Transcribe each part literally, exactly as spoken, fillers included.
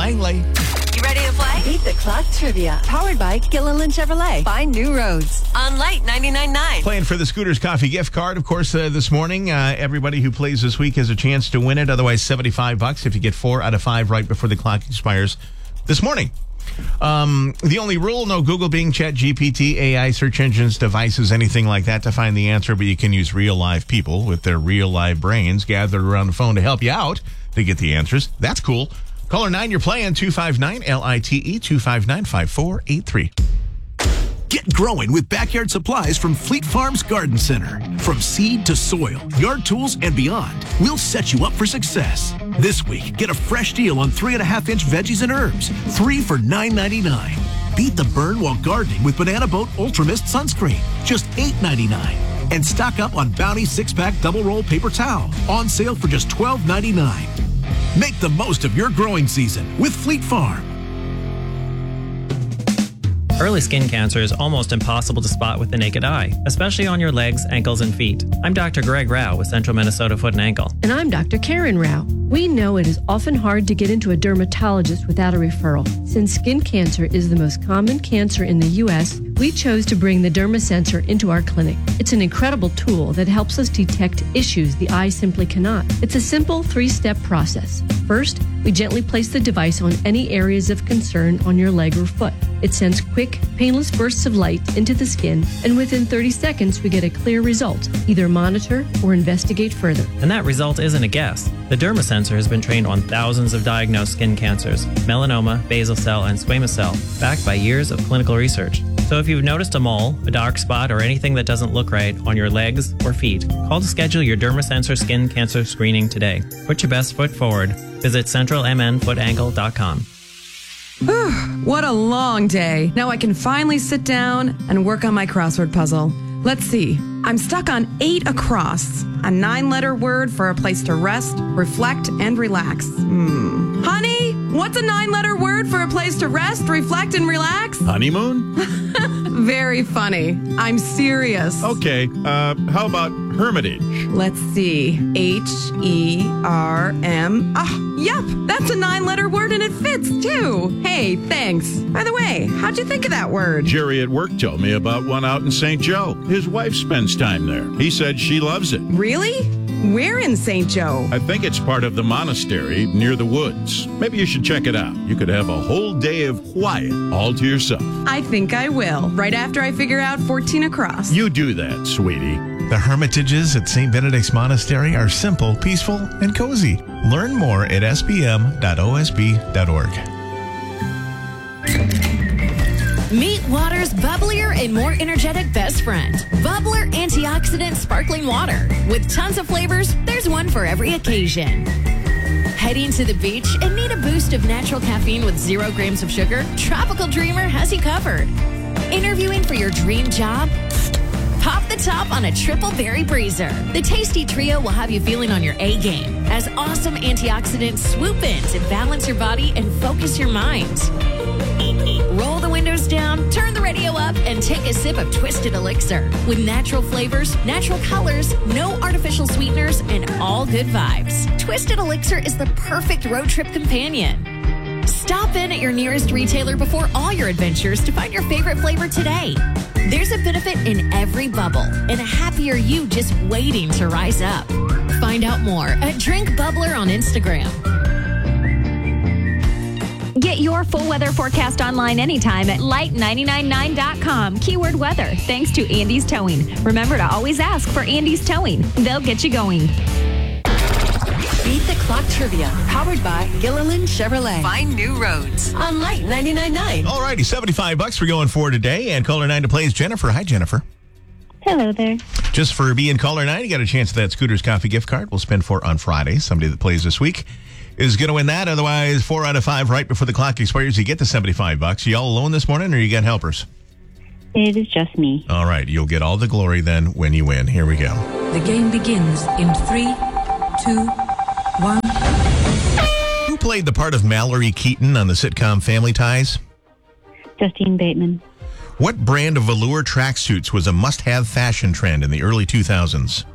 Langley. You ready to play? Beat the Clock Trivia. Powered by Gilliland Chevrolet. Find new roads. On Light ninety-nine point nine. Playing for the Scooters Coffee gift card. Of course, uh, this morning, uh, everybody who plays this week has a chance to win it. Otherwise, seventy-five bucks if you get four out of five right before the clock expires this morning. Um, the only rule, no Google, Bing, Chat, G P T, A I, search engines, devices, anything like that to find the answer, but you can use real live people with their real live brains gathered around the phone to help you out to get the answers. That's cool. Caller nine, you're playing two five nine, L I T E, two five nine, five four eight three. Get growing with backyard supplies from Fleet Farms Garden Center. From seed to soil, yard tools, and beyond, we'll set you up for success. This week, get a fresh deal on three and a half inch veggies and herbs, three for nine ninety-nine. Beat the burn while gardening with Banana Boat Ultra Mist sunscreen, just eight ninety-nine. And stock up on Bounty six pack double roll paper towel, on sale for just twelve ninety-nine. Make the most of your growing season with Fleet Farm. Early skin cancer is almost impossible to spot with the naked eye, especially on your legs, ankles, and feet. I'm Doctor Greg Rao with Central Minnesota Foot and Ankle. And I'm Doctor Karen Rao. We know it is often hard to get into a dermatologist without a referral. Since skin cancer is the most common cancer in the U S, we chose to bring the DermaSensor into our clinic. It's an incredible tool that helps us detect issues the eye simply cannot. It's a simple three-step process. First, we gently place the device on any areas of concern on your leg or foot. It sends quick, painless bursts of light into the skin, and within thirty seconds, we get a clear result. Either monitor or investigate further. And that result isn't a guess. The DermaSensor has been trained on thousands of diagnosed skin cancers, melanoma, basal cell, and squamous cell, backed by years of clinical research. So if you've noticed a mole, a dark spot, or anything that doesn't look right on your legs or feet, call to schedule your DermaSensor skin cancer screening today. Put your best foot forward. Visit central m n foot ankle dot com. What a long day. Now I can finally sit down and work on my crossword puzzle. Let's see. I'm stuck on eight across. A nine-letter word for a place to rest, reflect, and relax. Hmm. Honey, what's a nine-letter word for a place to rest, reflect, and relax? Honeymoon? Very funny. I'm serious. Okay, uh, how about hermitage? Let's see. H E R M. Ah, yep, that's a nine-letter word and it fits, too. Hey, thanks. By the way, how'd you think of that word? Jerry at work told me about one out in Saint Joe. His wife spends time there. He said she loves it. Really? Where in Saint Joe? I think it's part of the monastery near the woods. Maybe you should check it out. You could have a whole day of quiet all to yourself. I think I will, right after I figure out fourteen across. You do that, sweetie. The Hermitages at Saint Benedict's Monastery are simple, peaceful, and cozy. Learn more at s b m dot o s b dot org. Meet water's bubblier and more energetic best friend. Bubbler Antioxidant Sparkling Water. With tons of flavors, there's one for every occasion. Heading to the beach and need a boost of natural caffeine with zero grams of sugar? Tropical Dreamer has you covered. Interviewing for your dream job? Pop the top on a triple berry breezer. The tasty trio will have you feeling on your A game as awesome antioxidants swoop in to balance your body and focus your mind. Roll the windows down, turn the radio up, and take a sip of Twisted Elixir. With natural flavors, natural colors, no artificial sweeteners, and all good vibes. Twisted Elixir is the perfect road trip companion. Stop in at your nearest retailer before all your adventures to find your favorite flavor today. There's a benefit in every bubble and a happier you just waiting to rise up. Find out more at Drink Bubbler on Instagram. Get your full weather forecast online anytime at light nine nine nine dot com. Keyword weather. Thanks to Andy's Towing. Remember to always ask for Andy's Towing. They'll get you going. Beat the Clock Trivia. Powered by Gilliland Chevrolet. Find new roads. On Light ninety-nine point nine. All righty, seventy-five bucks we're going for today. And caller nine to play is Jennifer. Hi, Jennifer. Hello there. Just for being caller nine, you got a chance at that Scooters Coffee gift card we'll spend for on Friday. Somebody that plays this week is going to win that. Otherwise, four out of five right before the clock expires, you get the seventy-five bucks. You all alone this morning, or you got helpers? It is just me. All right, you'll get all the glory then when you win. Here we go. The game begins in three, two, one. Who played the part of Mallory Keaton on the sitcom Family Ties? Justine Bateman. What brand of velour tracksuits was a must-have fashion trend in the early two thousands?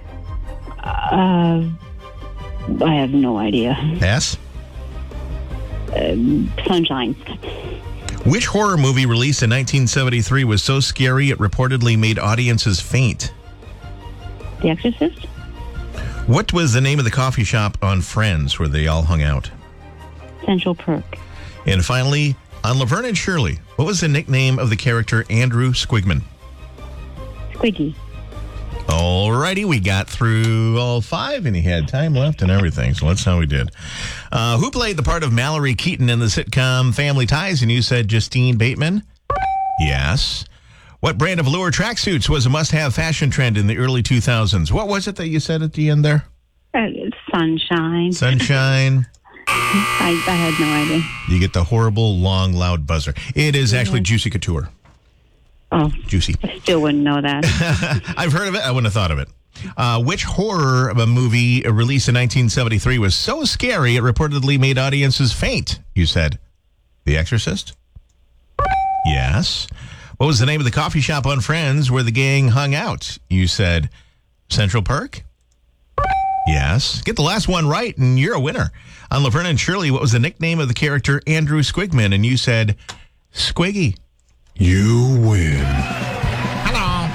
Uh, I have no idea. Pass? Um, sunshine. Which horror movie released in nineteen seventy-three was so scary it reportedly made audiences faint? The Exorcist. What was the name of the coffee shop on Friends where they all hung out? Central Perk. And finally, on Laverne and Shirley, what was the nickname of the character Andrew Squigman? Squiggy. Alrighty, we got through all five, and he had time left and everything, so that's how we did. Uh, who played the part of Mallory Keaton in the sitcom Family Ties? And you said Justine Bateman? Yes. What brand of Allure tracksuits was a must-have fashion trend in the early two thousands? What was it that you said at the end there? Uh, sunshine. Sunshine. I, I had no idea. You get the horrible, long, loud buzzer. It is actually Juicy Couture. Oh, Juicy. I still wouldn't know that. I've heard of it. I wouldn't have thought of it. Uh, which horror of a movie released in nineteen seventy-three was so scary it reportedly made audiences faint? You said The Exorcist? Yes. What was the name of the coffee shop on Friends where the gang hung out? You said Central Perk? Yes. Get the last one right, and you're a winner. On Laverne and Shirley, what was the nickname of the character Andrew Squigman? And you said Squiggy. You win. Hello.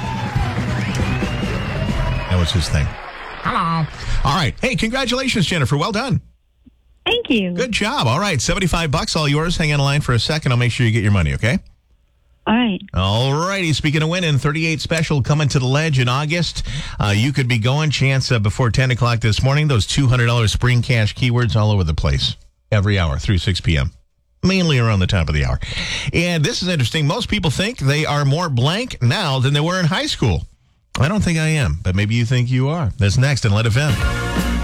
That was his thing. Hello. All right. Hey, congratulations, Jennifer. Well done. Thank you. Good job. All right. seventy-five bucks, all yours. Hang on the line for a second. I'll make sure you get your money, okay? All right. All righty. Speaking of winning, thirty-eight special coming to the Ledge in August. Uh, you could be going. Chance uh, before ten o'clock this morning. Those two hundred dollars spring cash keywords all over the place. Every hour through six p.m. Mainly around the top of the hour. And this is interesting. Most people think they are more blank now than they were in high school. I don't think I am, but maybe you think you are. That's next in Let F M.